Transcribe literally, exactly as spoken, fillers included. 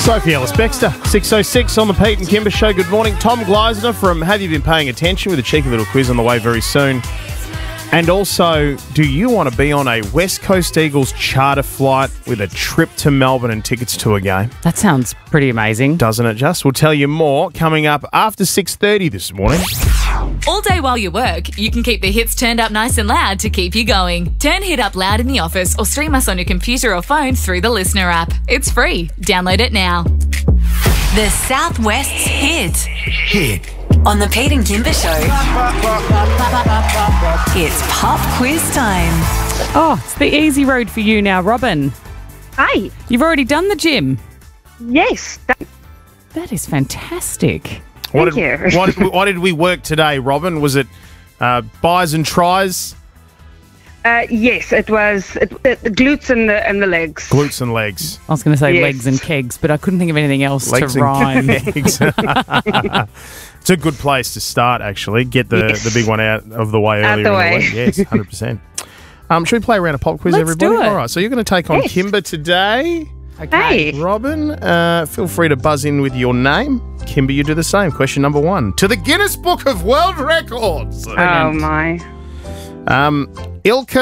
Sophie Ellis-Bextor, six oh six on the Pete and Kimber Show. Good morning. Tom Gleisner from Have You Been Paying Attention with a cheeky little quiz on the way very soon. And also, do you want to be on a West Coast Eagles charter flight with a trip to Melbourne and tickets to a game? That sounds pretty amazing. Doesn't it just? We'll tell you more coming up after six thirty this morning. All day while you work, you can keep the hits turned up nice and loud to keep you going. Turn Hit Up Loud in the office or stream us on your computer or phone through the Listener app. It's free. Download it now. The Southwest's Hit. Hit. On the Pete and Kimber Show. It's pop quiz time. Oh, it's the easy road for you now, Robin. Hi. You've already done the gym. Yes. That, That is fantastic. What Thank did, you. what, did, what did we work today, Robin? Was it uh, buys and tries? uh, yes, it was it, the, the glutes and the and the legs. Glutes and legs. I was going to say Yes. legs and kegs, but I couldn't think of anything else Legs to and rhyme. kegs. It's a good place to start, actually. Get the, Yes. the big one out of the way Out earlier the in way. the week. Yes, one hundred percent. Um, should we play around a pop quiz, Let's everybody? do it. All right, so you're going to take on Yes. Kimber today. Okay. Hey. Robin, uh, feel free to buzz in with your name. Kimber, you do the same. Question number one. To the Guinness Book of World Records. Oh my. Um, Ilka